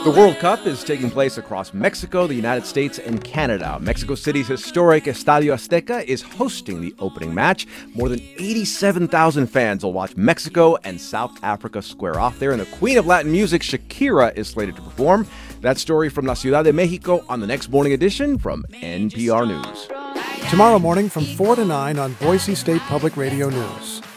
The World Cup is taking place across Mexico, the United States, and Canada. Mexico City's historic Estadio Azteca is hosting the opening match. More than 87,000 fans will watch Mexico and South Africa square off there, and the queen of Latin music, Shakira, is slated to perform. That story from La Ciudad de Mexico on the next morning edition from NPR News. Tomorrow morning from 4 to 9 on Boise State Public Radio News.